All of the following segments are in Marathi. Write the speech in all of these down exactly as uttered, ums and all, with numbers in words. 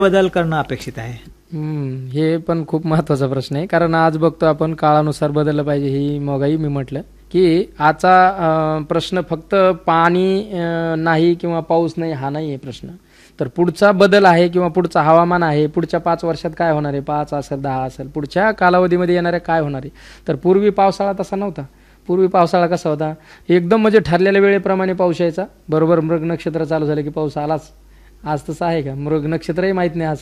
बदल करणं अपेक्षित आहे? हम्म, हे पण खूप महत्त्वाचा प्रश्न आहे. कारण आज बघतो आपण काळानुसार बदललं पाहिजे. ही मगाही मी म्हटलं की आजचा अं, प्रश्न फक्त पाणी अं, नाही किंवा पाऊस नाही हा नाही आहे प्रश्न. तर पुढचा बदल आहे किंवा पुढचा हवामान आहे, पुढच्या पाच वर्षात काय होणार आहे, पाच असेल दहा असेल, पुढच्या कालावधीमध्ये येणारे काय होणार आहे. तर पूर्वी पावसाळा तसा नव्हता. पूर्वी पावसाळा कसा होता, एकदम म्हणजे ठरलेल्या वेळेप्रमाणे पाऊस यायचा, बरोबर मृग नक्षत्र चालू झालं की पाऊस आलाच. आज तसं आहे का? मृग नक्षत्रही माहीत नाही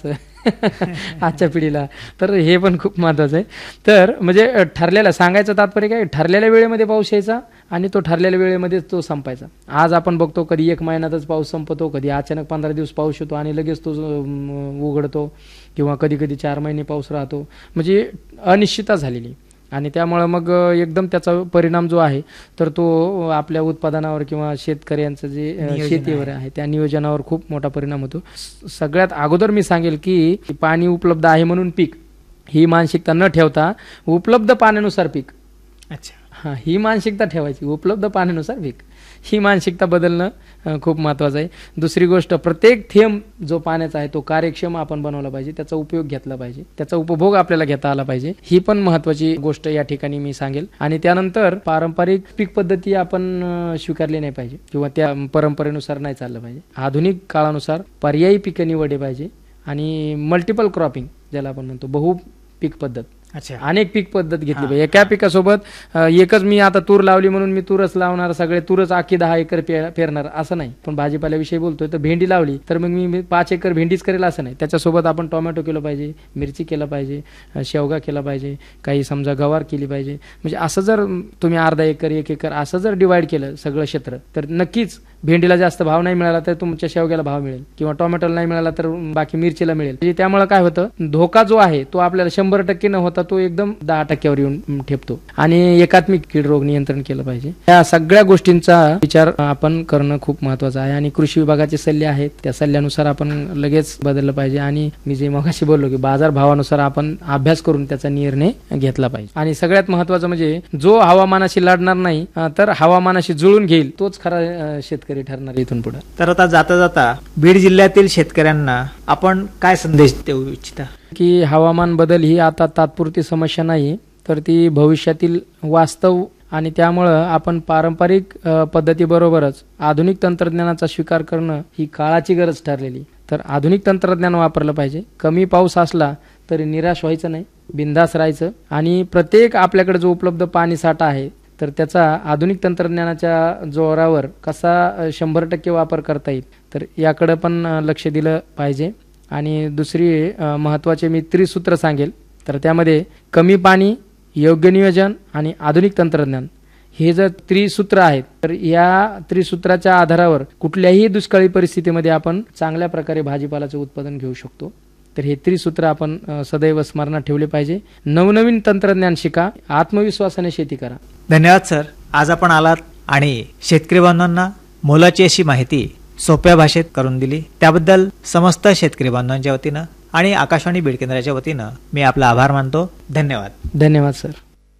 असं आजच्या पिढीला. तर हे पण खूप महत्त्वाचं आहे. तर म्हणजे ठरलेलं सांगायचं तात्पर्य काय, ठरलेल्या वेळेमध्ये पाऊस यायचा आणि तो ठरलेल्या वेळेमध्येच तो संपायचा. आज आपण बघतो कधी एक महिन्यातच पाऊस संपतो, कधी अचानक पंधरा दिवस पाऊस येतो आणि लगेच तो उघडतो, किंवा कधी कधी चार महिने पाऊस राहतो. म्हणजे अनिश्चितता झालेली. आणि त्यामुळं मग एकदम त्याचा परिणाम जो आहे तर तो आपल्या उत्पादनावर किंवा शेतकऱ्यांचं जे शेतीवर आहे त्या नियोजनावर खूप मोठा परिणाम होतो. सगळ्यात अगोदर मी सांगेल की पाणी उपलब्ध आहे म्हणून पीक, ही मानसिकता न ठेवता उपलब्ध पाण्यानुसार पीक. अच्छा, हां, ही मानसिकता ठेवायची, उपलब्ध पाण्यानुसार पीक, ही मानसिकता बदलणं खूप महत्त्वाचं आहे. दुसरी गोष्ट, प्रत्येक थेंब जो पाण्याचा आहे तो कार्यक्षम आपण बनवला पाहिजे, त्याचा उपयोग घेतला पाहिजे, त्याचा उपभोग आपल्याला घेता आला पाहिजे. ही पण महत्त्वाची गोष्ट या ठिकाणी मी सांगेल. आणि त्यानंतर पारंपरिक पीक पद्धती आपण स्वीकारली नाही पाहिजे किंवा त्या परंपरेनुसार नाही चाललं पाहिजे. आधुनिक काळानुसार पर्यायी पिकं निवडली पाहिजे आणि मल्टिपल क्रॉपिंग ज्याला आपण म्हणतो, बहु पीक पद्धत, अच्छा, अनेक पीक पद्धत घेतली पाहिजे. एका पिकासोबत एकच मी आता तूर लावली म्हणून मी तूरच लावणार, सगळे तूरच आखी दहा एकर पेरणार असं नाही. पण भाजीपाल्याविषयी बोलतोय तर भेंडी लावली तर मग मी पाच एकर भेंडीच करेल असं नाही. त्याच्यासोबत आपण टोमॅटो केलं पाहिजे, मिरची केलं पाहिजे, शेवगा केला पाहिजे, काही समजा गवार केली पाहिजे. म्हणजे असं जर तुम्ही अर्धा एकर एक एकर असं जर डिवाइड केलं सगळं क्षेत्र, तर नक्कीच भेंडीला जास्त भाव नाही मिळाला तर तुमच्या शेवग्याला भाव मिळेल, किंवा टोमॅटोला नाही मिळाला तर बाकी मिरचीला मिळेल. म्हणजे त्यामुळे काय होतं, धोका जो आहे तो आपल्याला शंभर टक्के न होता तो एकदम दहा टक्क्यावर येऊन ठेपतो. आणि एकात्मिक कीड रोग नियंत्रण केलं पाहिजे. या सगळ्या गोष्टींचा विचार आपण करणं खूप महत्वाचं आहे. आणि कृषी विभागाचे सल्ले आहेत, त्या सल्ल्यानुसार आपण लगेच बदललं पाहिजे. आणि मी जे मगाशी बोललो की बाजार भावानुसार आपण अभ्यास करून त्याचा निर्णय घेतला पाहिजे. आणि सगळ्यात महत्वाचं म्हणजे जो हवामानाशी लढणार नाही तर हवामानाशी जुळून घेईल तोच खरा शेतकरी ठरणार इथून पुढे. तर आता जाता जाता बीड जिल्ह्यातील शेतकऱ्यांना आपण काय संदेश देऊ इच्छिता? की हवामान बदल ही आता तात्पुरती समस्या नाही, तर ती भविष्यातील वास्तव. आणि त्यामुळं आपण पारंपरिक पद्धतीबरोबरच आधुनिक तंत्रज्ञानाचा स्वीकार करणं ही काळाची गरज ठरलेली. तर आधुनिक तंत्रज्ञान वापरलं पाहिजे. कमी पाऊस असला तरी निराश व्हायचं नाही, बिंदास राहायचं. आणि प्रत्येक आपल्याकडे जो उपलब्ध पाणी साठा आहे तर त्याचा आधुनिक तंत्रज्ञानाच्या जोरावर कसा शंभर टक्के वापर करता येईल तर याकडे पण लक्ष दिलं पाहिजे. आणि दुसरी महत्त्वाचे मी त्रिसूत्र सांगेल, तर त्यामध्ये कमी पाणी, योग्य नियोजन आणि आधुनिक तंत्रज्ञान हे जर त्रिसूत्र आहेत तर या त्रिसूत्राच्या आधारावर कुठल्याही दुष्काळी परिस्थितीमध्ये आपण चांगल्या प्रकारे भाजीपाल्याचं उत्पादन घेऊ शकतो. तर हे त्रिसूत्र आपण सदैव स्मरणात ठेवले पाहिजे. नवनवीन तंत्रज्ञान शिका, आत्मविश्वासाने शेती करा. धन्यवाद सर, आज आपण आलात आणि शेतकरी बांधवांना मोलाची अशी माहिती सोप्या भाषेत करून दिली. त्याबद्दल समस्त शेतकरी बांधवांच्या वतीनं आणि आकाशवाणी बीड केंद्राच्या वतीनं मी आपला आभार मानतो. धन्यवाद. धन्यवाद सर.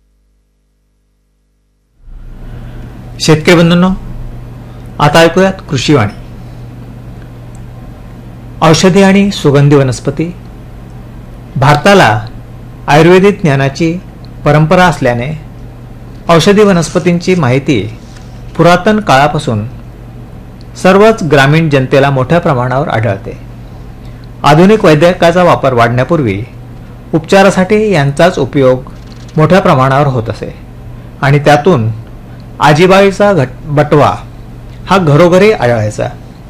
शेतकरी बंधूंनो, आता ऐकूयात कृषीवाणी. औषधी आणि सुगंधी वनस्पती. भारताला आयुर्वेदिक ज्ञानाची परंपरा असल्याने औषधी वनस्पतींची माहिती पुरातन काळापासून सर्वच ग्रामीण जनतेला मोठ्या प्रमाणावर आढळते. आधुनिक वैद्यकाचा वापर वाढण्यापूर्वी उपचारासाठी यांचाच उपयोग मोठ्या प्रमाणावर होत असे. आणि त्यातून आजीबाईचा घट बटवा हा घरोघरी आढळायचा.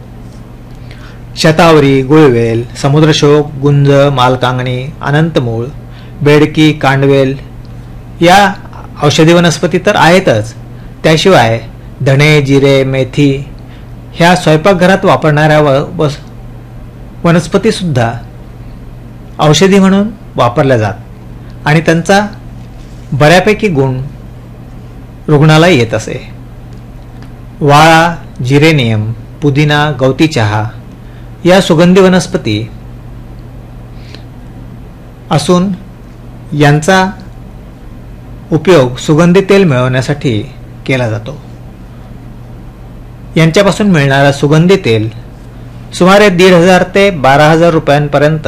शतावरी, गुळवेल, समुद्रशोक, गुंज, मालकांगणी, अनंतमूळ, बेडकी, कांडवेल या औषधी वनस्पती तर आहेतच. त्याशिवाय धणे, जिरे, मेथी ह्या स्वयंपाकघरात वापरणाऱ्या व वनस्पती सुद्धा औषधी म्हणून वापरल्या जात आणि त्यांचा बऱ्यापैकी गुण रुग्णाला येत असे. वाळा, जिरेनियम, पुदिना, गवती चहा या सुगंधी वनस्पती असून यांचा उपयोग सुगंधी तेल मिळवण्यासाठी केला जातो. यांच्यापासून मिळणारा सुगंधी तेल सुमारे दीड हजार ते बारा हजार रुपयांपर्यंत